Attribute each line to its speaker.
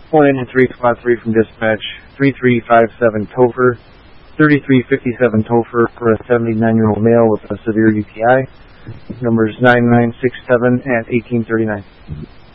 Speaker 1: 19353 from dispatch, 3357 Topher, 3357 Topher for a 79-year-old male with a severe UTI. Numbers 9967 and 1839.